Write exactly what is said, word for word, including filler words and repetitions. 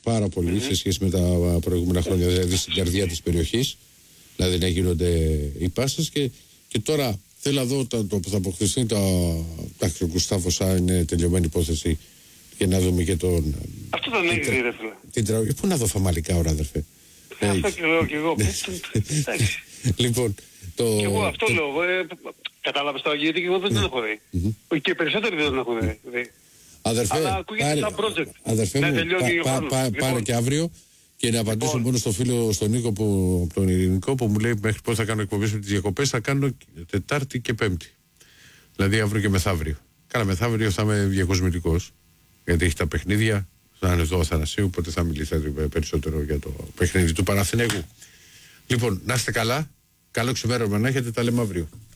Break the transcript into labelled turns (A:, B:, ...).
A: πάρα πολύ mm-hmm. σε σχέση με τα προηγούμενα χρόνια, δηλαδή στην καρδιά της περιοχής, δηλαδή να γίνονται οι πάσες και, και τώρα θέλω να δω το, το που θα αποκτηθεί το, εντάξει, ο Γκουστάβο Σά είναι τελειωμένη υπόθεση και να δούμε και τον...
B: Αυτό δεν έχει δει ρε φίλε.
A: Την τραγωδία, πού να δω Φαμαλικά ώρα αδερφέ.
B: Αυτό και λέω και εγώ.
A: Λοιπόν, το...
B: Και εγώ αυτό λέω, κατάλαβες το γιατί και εγώ δεν τον έχω δει. Και περισσότεροι δεν τον έχω δει.
A: Αδερφέ, πάρε, αδερφέ μου, πά, πά, πά, πάρε και αύριο και να απαντήσω λοιπόν. Μόνο στο φίλο, στον Νίκο, που, τον Ειρηνικό, που μου λέει μέχρι πώς θα κάνω εκπομπές με τις διακοπές. Θα κάνω Τετάρτη και Πέμπτη. Δηλαδή αύριο και μεθαύριο. Κάνα μεθαύριο θα είμαι διακοσμητικός. Γιατί έχει τα παιχνίδια. Θα είναι εδώ ο Αθανασίου, οπότε θα μιλήσετε περισσότερο για το παιχνίδι του Παναθηναίκου. Λοιπόν, να είστε καλά. Καλό ξημέρωμα να έχετε, τα λέμε αύριο.